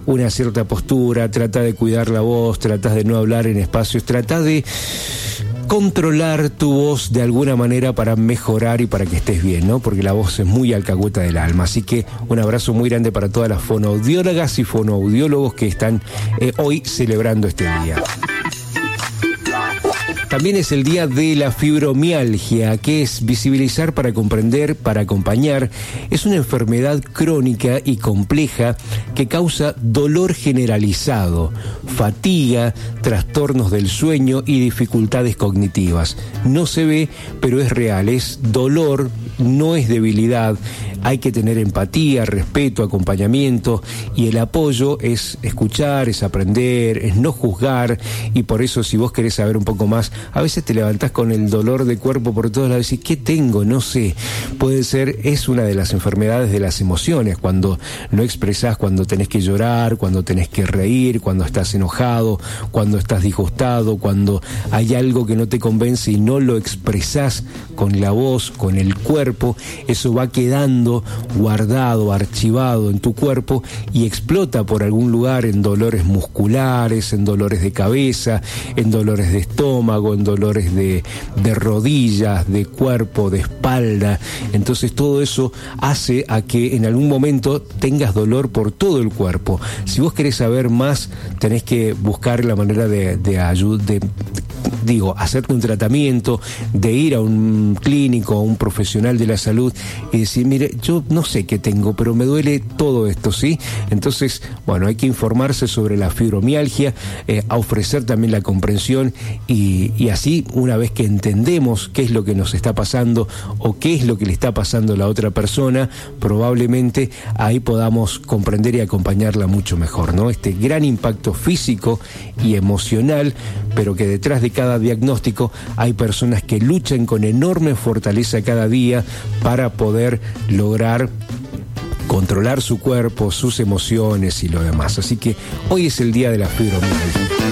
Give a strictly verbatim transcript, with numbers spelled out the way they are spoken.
una cierta postura, trata de cuidar la voz, tratas de no hablar en espacios, trata de controlar tu voz de alguna manera para mejorar y para que estés bien, ¿no? Porque la voz es muy alcahueta del alma. Así que un abrazo muy grande para todas las fonoaudiólogas y fonoaudiólogos que están eh, hoy celebrando este día. También es el día de la fibromialgia, que es visibilizar para comprender, para acompañar. Es una enfermedad crónica y compleja que causa dolor generalizado, fatiga, trastornos del sueño y dificultades cognitivas. No se ve, pero es real, es dolor, no es debilidad. Hay que tener empatía, respeto, acompañamiento, y el apoyo es escuchar, es aprender, es no juzgar. Y por eso, si vos querés saber un poco más, a veces te levantás con el dolor de cuerpo por todos lados y decís, ¿qué tengo? No sé. Puede ser, es una de las enfermedades de las emociones, cuando no expresás, cuando tenés que llorar, cuando tenés que reír, cuando estás enojado, cuando estás disgustado, cuando hay algo que no te convence y no lo expresás con la voz, con el cuerpo. Eso va quedando guardado, archivado en tu cuerpo y explota por algún lugar en dolores musculares, en dolores de cabeza, en dolores de estómago, en dolores de, de rodillas, de cuerpo, de espalda. Entonces todo eso hace a que en algún momento tengas dolor por todo el cuerpo. Si vos querés saber más, tenés que buscar la manera de, de ayuda, de digo, hacerte un tratamiento, de ir a un clínico, a un profesional de la salud y decir, mire, yo no sé qué tengo, pero me duele todo esto, ¿sí? Entonces, bueno, hay que informarse sobre la fibromialgia, eh, a ofrecer también la comprensión y, y así, una vez que entendemos qué es lo que nos está pasando o qué es lo que le está pasando a la otra persona, probablemente ahí podamos comprender y acompañarla mucho mejor, ¿no? Este gran impacto físico y emocional, pero que detrás de cada diagnóstico hay personas que luchan con enorme fortaleza cada día para poder lograr controlar su cuerpo, sus emociones y lo demás. Así que hoy es el día de la fibromialgia.